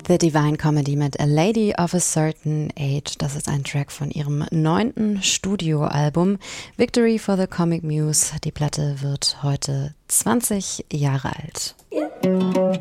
The Divine Comedy mit A Lady of a Certain Age. Das ist ein Track von ihrem 9. Studioalbum Victory for the Comic Muse. Die Platte wird heute 20 Jahre alt.